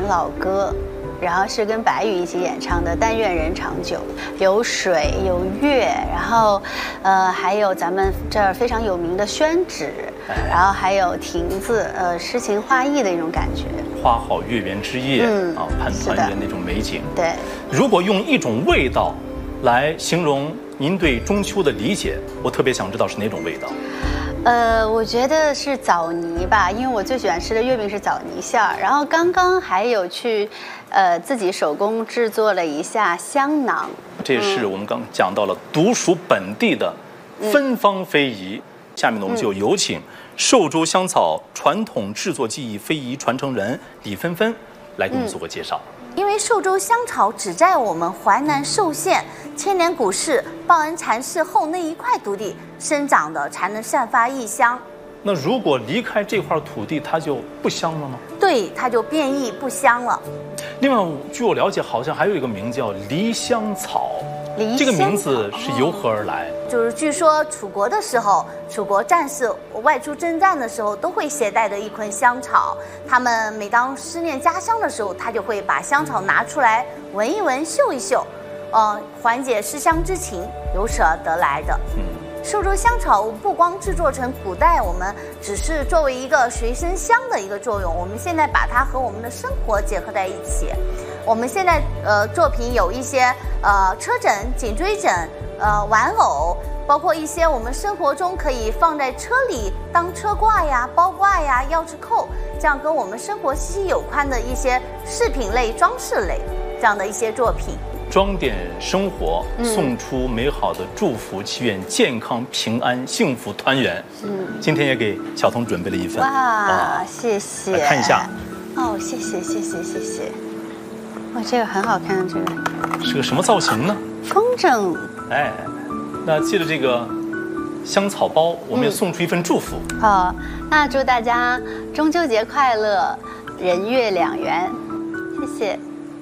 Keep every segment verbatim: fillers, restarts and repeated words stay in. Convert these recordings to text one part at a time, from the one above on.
老歌。然后是跟白宇一起演唱的《但愿人长久》，有水有月，然后，呃，还有咱们这儿非常有名的宣纸，然后还有亭子，呃，诗情画意的一种感觉。 花好月圆之夜，嗯、啊，盼团圆那种美景。 对， 如果用一种味道来形容您对中秋的理解，我特别想知道是哪种味道。 呃，我觉得是枣泥吧，因为我最喜欢吃的月饼是枣泥馅儿。然后刚刚还有去，呃，自己手工制作了一下香囊。 这也是我们刚讲到了独属本地的芬芳非遗。嗯、下面呢，我们就有请寿州香草传统制作技艺非遗传承人李芬芬来给我们做个介绍。 嗯因为寿州香草只在我们淮南寿县千年古寺报恩禅寺后那一块土地生长的，才能散发异香。 那如果离开这块土地，它就不香了吗？ 对，它就变异不香了。 另外，据我了解，好像还有一个名叫梨香草。 梨香草这个名字是由何而来？ 就是据说楚国的时候，楚国战士外出征战的时候都会携带的一捆香草。他们每当思念家乡的时候，他就会把香草拿出来闻一闻、嗅一嗅，呃，缓解思乡之情，由此而得来的。嗯。寿州香草不光制作成古代我们只是作为一个随身香的一个作用，我们现在把它和我们的生活结合在一起。我们现在呃作品有一些呃车枕、颈椎枕、呃玩偶，包括一些我们生活中可以放在车里当车挂呀、包挂呀、钥匙扣，这样跟我们生活息息有关的一些饰品类、装饰类这样的一些作品。 装点生活，送出美好的祝福，祈愿健康平安、幸福团圆。嗯，今天也给小彤准备了一份。 哇，啊、谢谢。 来看一下。 哦，谢谢谢谢谢谢。哇，这个很好看，这个是个什么造型呢？ 风筝。 哎，那借着这个香草包，我们也送出一份祝福。 好、嗯哦，那祝大家中秋节快乐，人月两圆。谢谢。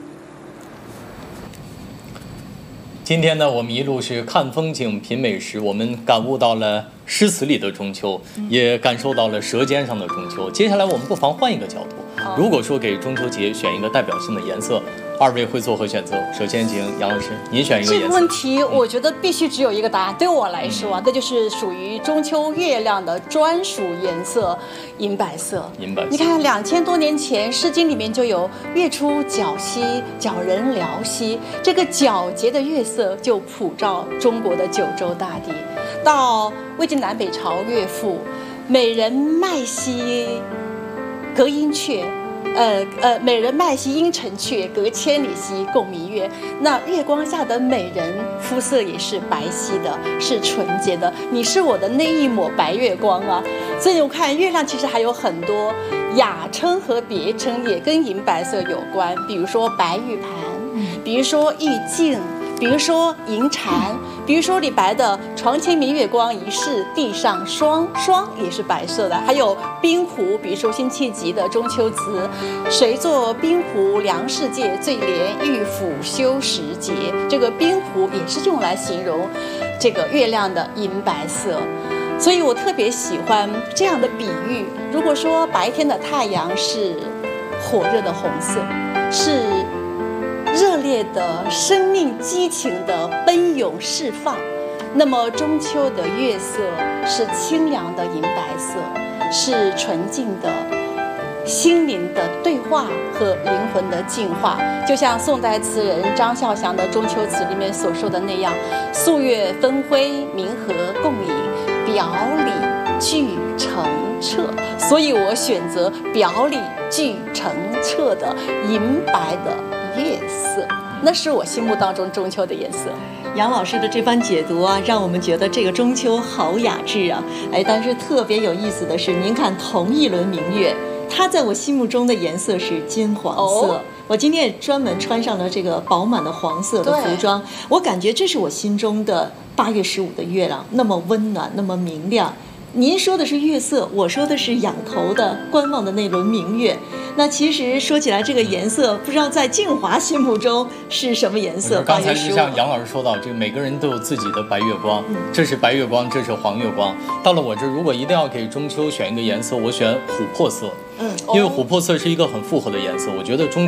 今天呢，我们一路是看风景、品美食，我们感悟到了诗词里的中秋，也感受到了舌尖上的中秋。接下来，我们不妨换一个角度，如果说给中秋节选一个代表性的颜色，二位会作何选择？首先，请杨老师，您选一个颜色。 这个问题，我觉得必须只有一个答案。对我来说啊，那就是属于中秋月亮的专属颜色——银白色。 银白色。 你看，两千多年前，《诗经》里面就有“月出皎兮，皎人辽兮”，这个皎洁的月色就普照中国的九州大地。到魏晋南北朝乐府，“美人麦兮，隔音阙。”呃呃，美人麦兮因城阙，隔千里兮共明月。那月光下的美人，肤色也是白皙的，是纯洁的。你是我的那一抹白月光啊！所以我看月亮其实还有很多雅称和别称，也跟银白色有关。比如说白玉盘，比如说玉镜，比如说银蟾，比如说李白的“床前明月光疑是地上霜”，霜也是白色的。还有冰壶，比如说辛弃疾的中秋词“谁作冰壶凉世界，醉怜玉斧修时节”，这个冰壶也是用来形容这个月亮的银白色。所以我特别喜欢这样的比喻。如果说白天的太阳是火热的红色，是热烈的生命激情的奔涌释放，那么中秋的月色是清凉的银白色，是纯净的心灵的对话和灵魂的净化。就像宋代词人张孝祥的中秋词里面所说的那样：素月分辉，明和共饮，表里俱澄澈。所以我选择表里俱澄澈的银白的月色，那是我心目当中中秋的颜色。 杨老师的这番解读啊，让我们觉得这个中秋好雅致啊！哎，但是特别有意思的是，您看同一轮明月，它在我心目中的颜色是金黄色。哦，我今天也专门穿上了这个饱满的黄色的服装，我感觉这是我心中的八月十五的月亮，那么温暖，那么明亮。您说的是月色，我说的是仰头的观望的那轮明月。那其实说起来，这个颜色不知道在静华心目中是什么颜色？ 刚才就像杨老师说到，这个每个人都有自己的白月光，嗯、这是白月光，这是黄月光。到了我这，如果一定要给中秋选一个颜色，我选琥珀色，嗯，因为琥珀色是一个很复合的颜色，我觉得中